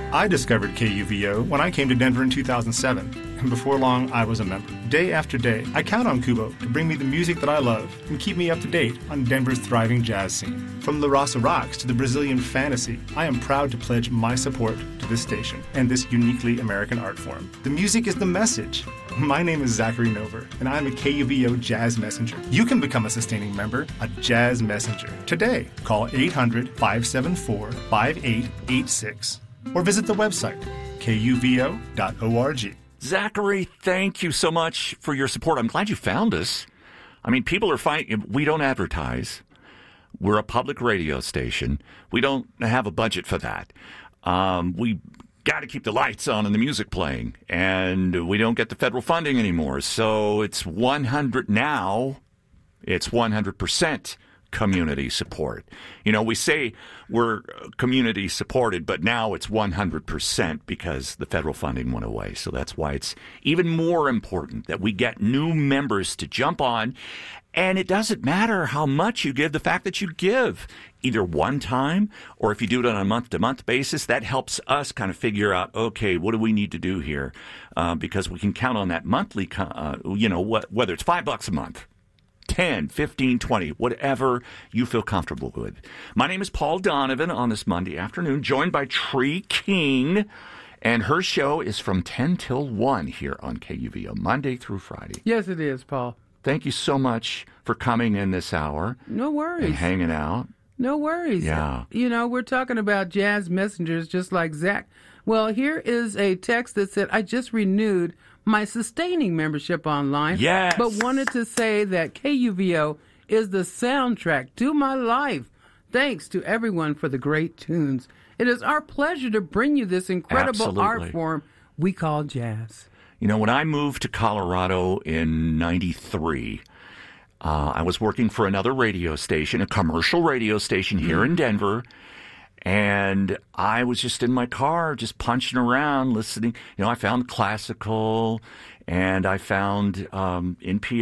I discovered KUVO when I came to Denver in 2007, and before long, I was a member. Day after day, I count on Kubo to bring me the music that I love and keep me up to date on Denver's thriving jazz scene. From La Raza Rocks to the Brazilian Fantasy, I am proud to pledge my support to this station and this uniquely American art form. The music is the message. My name is Zachary Nover, and I'm a KUVO Jazz Messenger. You can become a sustaining member, a Jazz Messenger, today. Call 800-574-5886 or visit the website, kuvo.org. Zachary, thank you so much for your support. I'm glad you found us. I mean, people are finding, we don't advertise. We're a public radio station. We don't have a budget for that. We got to keep the lights on and the music playing, and we don't get the federal funding anymore. So it's 100 now. It's 100% community support. You know, we say we're community supported, but now it's 100% because the federal funding went away. So that's why it's even more important that we get new members to jump on. And it doesn't matter how much you give, the fact that you give either one time or if you do it on a month-to-month basis, that helps us kind of figure out, okay, what do we need to do here? Because we can count on that monthly, whether it's $5 a month, 10, 15, 20, whatever you feel comfortable with. My name is Paul Donovan on this Monday afternoon, joined by Tree King, and her show is from 10 till 1 here on KUVO, Monday through Friday. Yes, it is, Paul. Thank you so much for coming in this hour. No worries. And hanging out. No worries. Yeah. You know, we're talking about jazz messengers just like Zach. Well, here is a text that said, I just renewed my sustaining membership online. Yes. But wanted to say that KUVO is the soundtrack to my life. Thanks to everyone for the great tunes. It is our pleasure to bring you this incredible art form we call jazz. You know, when I moved to Colorado in 93, I was working for another radio station, a commercial radio station here in Denver. And I was just in my car, just punching around, listening. You know, I found classical, and I found NPR.